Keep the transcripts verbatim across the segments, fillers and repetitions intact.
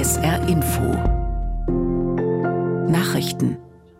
S R Info Nachrichten.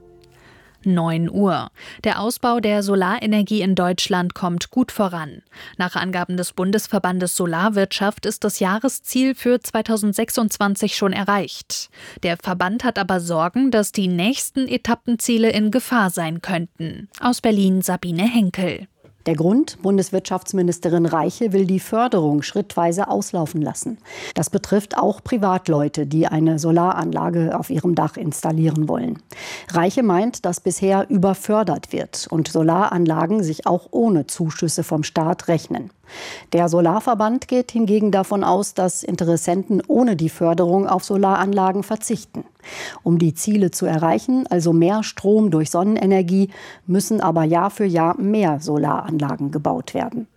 neun Uhr. Der Ausbau der Solarenergie in Deutschland kommt gut voran. Nach Angaben des Bundesverbandes Solarwirtschaft ist das Jahresziel für zweitausendsechsundzwanzig schon erreicht. Der Verband hat aber Sorgen, dass die nächsten Etappenziele in Gefahr sein könnten. Aus Berlin Sabine Henkel. Der Grund: Bundeswirtschaftsministerin Reiche will die Förderung schrittweise auslaufen lassen. Das betrifft auch Privatleute, die eine Solaranlage auf ihrem Dach installieren wollen. Reiche meint, dass bisher überfördert wird und Solaranlagen sich auch ohne Zuschüsse vom Staat rechnen. Der Solarverband geht hingegen davon aus, dass Interessenten ohne die Förderung auf Solaranlagen verzichten. Um die Ziele zu erreichen, also mehr Strom durch Sonnenenergie, müssen aber Jahr für Jahr mehr Solaranlagen gebaut werden.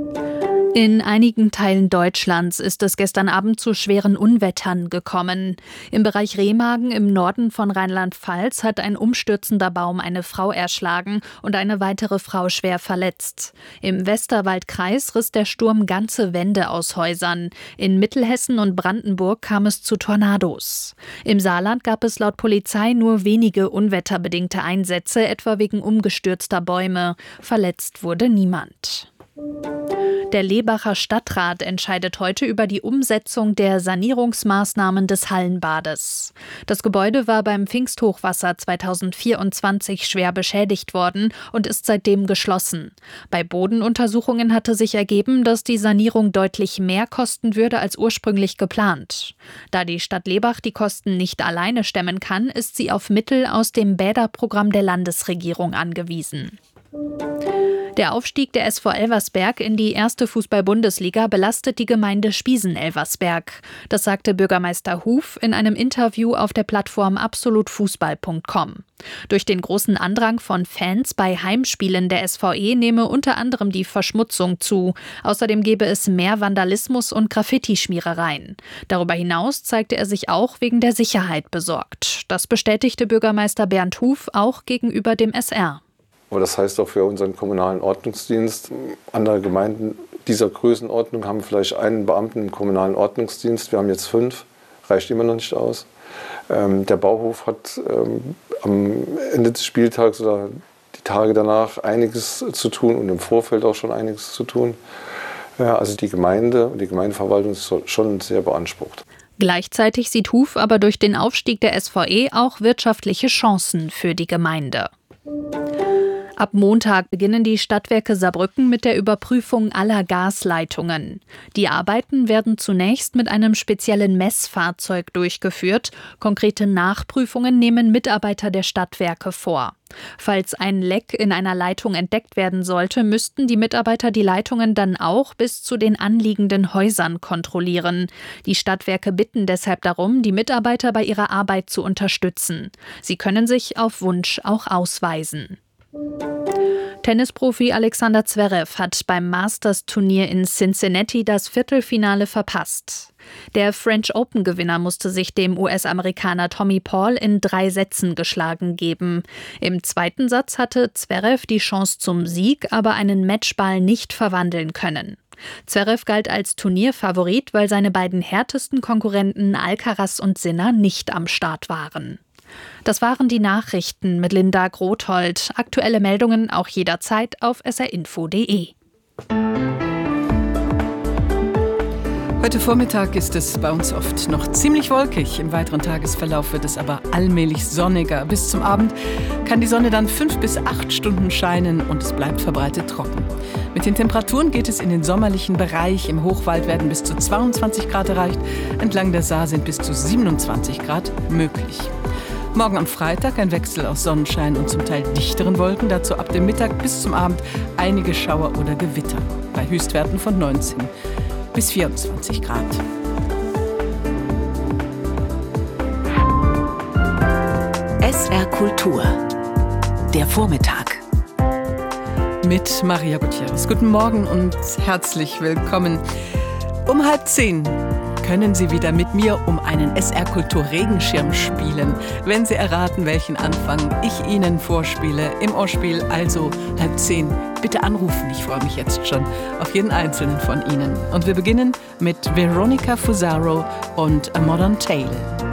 In einigen Teilen Deutschlands ist es gestern Abend zu schweren Unwettern gekommen. Im Bereich Remagen im Norden von Rheinland-Pfalz hat ein umstürzender Baum eine Frau erschlagen und eine weitere Frau schwer verletzt. Im Westerwaldkreis riss der Sturm ganze Wände aus Häusern. In Mittelhessen und Brandenburg kam es zu Tornados. Im Saarland gab es laut Polizei nur wenige unwetterbedingte Einsätze, etwa wegen umgestürzter Bäume. Verletzt wurde niemand. Der Lebacher Stadtrat entscheidet heute über die Umsetzung der Sanierungsmaßnahmen des Hallenbades. Das Gebäude war beim Pfingsthochwasser zweitausendvierundzwanzig schwer beschädigt worden und ist seitdem geschlossen. Bei Bodenuntersuchungen hatte sich ergeben, dass die Sanierung deutlich mehr kosten würde als ursprünglich geplant. Da die Stadt Lebach die Kosten nicht alleine stemmen kann, ist sie auf Mittel aus dem Bäderprogramm der Landesregierung angewiesen. Der Aufstieg der S V Elversberg in die erste Fußball-Bundesliga belastet die Gemeinde Spiesen-Elversberg. Das sagte Bürgermeister Huf in einem Interview auf der Plattform absolut fußball punkt com. Durch den großen Andrang von Fans bei Heimspielen der S V E nehme unter anderem die Verschmutzung zu. Außerdem gebe es mehr Vandalismus und Graffiti-Schmierereien. Darüber hinaus zeigte er sich auch wegen der Sicherheit besorgt. Das bestätigte Bürgermeister Bernd Huf auch gegenüber dem S R. Aber das heißt auch für unseren kommunalen Ordnungsdienst. Andere Gemeinden dieser Größenordnung haben vielleicht einen Beamten im kommunalen Ordnungsdienst. Wir haben jetzt fünf, reicht immer noch nicht aus. Ähm, der Bauhof hat ähm, am Ende des Spieltags oder die Tage danach einiges zu tun und im Vorfeld auch schon einiges zu tun. Ja, also die Gemeinde und die Gemeindeverwaltung ist schon sehr beansprucht. Gleichzeitig sieht Huf aber durch den Aufstieg der S V E auch wirtschaftliche Chancen für die Gemeinde. Ab Montag beginnen die Stadtwerke Saarbrücken mit der Überprüfung aller Gasleitungen. Die Arbeiten werden zunächst mit einem speziellen Messfahrzeug durchgeführt. Konkrete Nachprüfungen nehmen Mitarbeiter der Stadtwerke vor. Falls ein Leck in einer Leitung entdeckt werden sollte, müssten die Mitarbeiter die Leitungen dann auch bis zu den anliegenden Häusern kontrollieren. Die Stadtwerke bitten deshalb darum, die Mitarbeiter bei ihrer Arbeit zu unterstützen. Sie können sich auf Wunsch auch ausweisen. Tennisprofi Alexander Zverev hat beim Masters-Turnier in Cincinnati das Viertelfinale verpasst. Der French Open-Gewinner musste sich dem U S-Amerikaner Tommy Paul in drei Sätzen geschlagen geben. Im zweiten Satz hatte Zverev die Chance zum Sieg, aber einen Matchball nicht verwandeln können. Zverev galt als Turnierfavorit, weil seine beiden härtesten Konkurrenten Alcaraz und Sinner nicht am Start waren. Das waren die Nachrichten mit Linda Grothold. Aktuelle Meldungen auch jederzeit auf s r info punkt d e. Heute Vormittag ist es bei uns oft noch ziemlich wolkig. Im weiteren Tagesverlauf wird es aber allmählich sonniger. Bis zum Abend kann die Sonne dann fünf bis acht Stunden scheinen und es bleibt verbreitet trocken. Mit den Temperaturen geht es in den sommerlichen Bereich. Im Hochwald werden bis zu zweiundzwanzig Grad erreicht. Entlang der Saar sind bis zu siebenundzwanzig Grad möglich. Morgen am Freitag ein Wechsel aus Sonnenschein und zum Teil dichteren Wolken. Dazu ab dem Mittag bis zum Abend einige Schauer oder Gewitter. Bei Höchstwerten von neunzehn bis vierundzwanzig Grad. S R Kultur. Der Vormittag. Mit Maria Gutierrez. Guten Morgen und herzlich willkommen. Um halb zehn können Sie wieder mit mir um einen S R Kultur Regenschirm spielen, wenn Sie erraten, welchen Anfang ich Ihnen vorspiele. Im Ohrspiel also halb zehn. Bitte anrufen, ich freue mich jetzt schon auf jeden einzelnen von Ihnen. Und wir beginnen mit Veronica Fusaro und A Modern Tale.